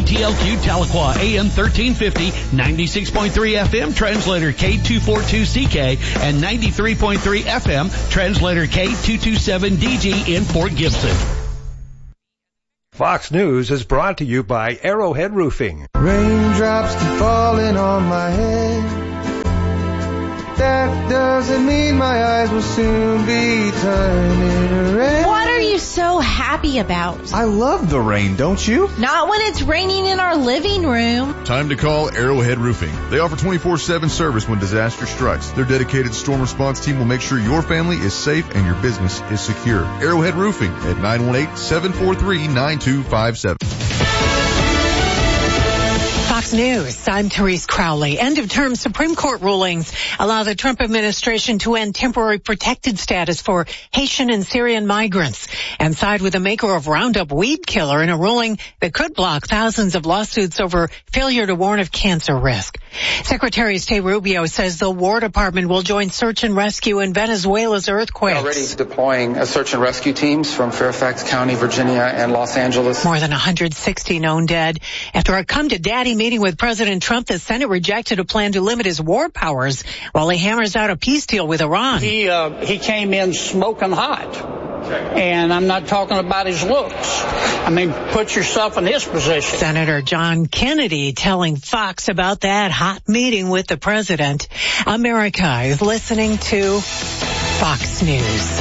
KTLQ Tahlequah AM 1350, 96.3 FM, translator K242CK, and 93.3 FM, translator K227DG in Fort Gibson. Fox News is brought to you by Arrowhead Roofing. Raindrops keep falling on my head. That doesn't mean my eyes will soon be turning red. What are you so happy about? I love the rain, don't you? Not when it's raining in our living room. Time to call Arrowhead Roofing. They offer 24/7 service when disaster strikes. Their dedicated storm response team will make sure your family is safe and your business is secure. Arrowhead Roofing at 918-743-9257. Fox News, I'm Therese Crowley. End-of-term Supreme Court rulings allow the Trump administration to end temporary protected status for Haitian and Syrian migrants and side with the maker of Roundup weed killer in a ruling that could block thousands of lawsuits over failure to warn of cancer risk. Secretary of State Rubio says the War Department will join search and rescue in Venezuela's earthquakes. We're already deploying search and rescue teams from Fairfax County, Virginia, and Los Angeles. More than 160 known dead. After a come-to-daddy meeting with President Trump, the Senate rejected a plan to limit his war powers while he hammers out a peace deal with Iran. He came in smoking hot. And I'm not talking about his looks. I mean, put yourself in his position. Senator John Kennedy telling Fox about that hot meeting with the president. America is listening to Fox News.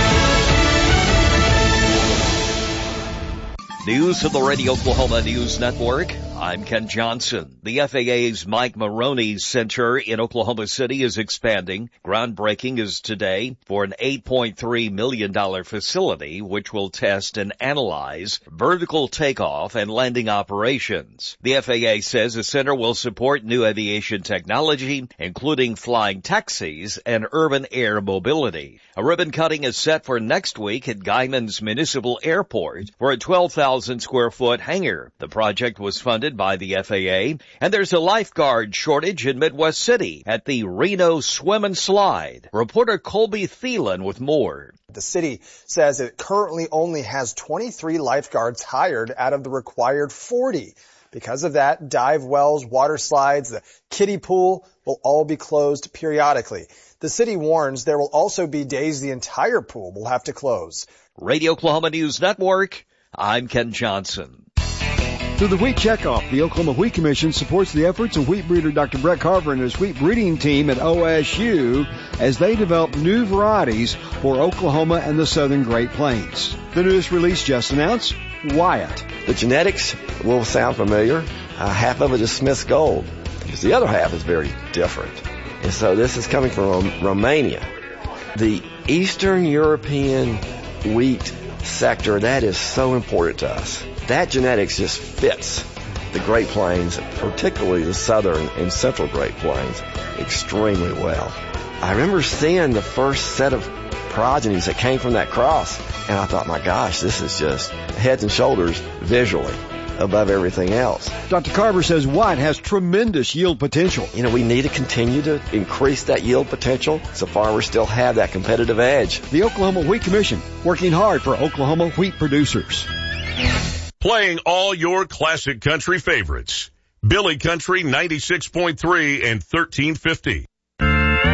News of the Radio Oklahoma News Network. I'm Ken Johnson. The FAA's Mike Maroney Center in Oklahoma City is expanding. Groundbreaking is today for an $8.3 million facility which will test and analyze vertical takeoff and landing operations. The FAA says the center will support new aviation technology, including flying taxis and urban air mobility. A ribbon cutting is set for next week at Guymans Municipal Airport for a 12,000 square foot hangar. The project was funded by the FAA, and there's a lifeguard shortage in Midwest City at the Reno Swim and Slide. Reporter Colby Thielen with more. The city says it currently only has 23 lifeguards hired out of the required 40. Because of that, dive wells, water slides, the kiddie pool will all be closed periodically. The city warns there will also be days the entire pool will have to close. Radio Oklahoma News Network, I'm Ken Johnson. Through the Wheat Checkoff, the Oklahoma Wheat Commission supports the efforts of wheat breeder Dr. Brett Carver and his wheat breeding team at OSU as they develop new varieties for Oklahoma and the southern Great Plains. The newest release just announced, Wyatt. The genetics will sound familiar. Half of it is Smith's Gold, because the other half is very different. And so this is coming from Romania. The Eastern European wheat sector, that is so important to us. That genetics just fits the Great Plains, particularly the southern and central Great Plains, extremely well. I remember seeing the first set of progenies that came from that cross, and I thought, my gosh, this is just heads and shoulders visually above everything else. Dr. Carver says Wyatt has tremendous yield potential. You know, we need to continue to increase that yield potential so farmers still have that competitive edge. The Oklahoma Wheat Commission, working hard for Oklahoma wheat producers. Playing all your classic country favorites. Billy Country 96.3 and 1350.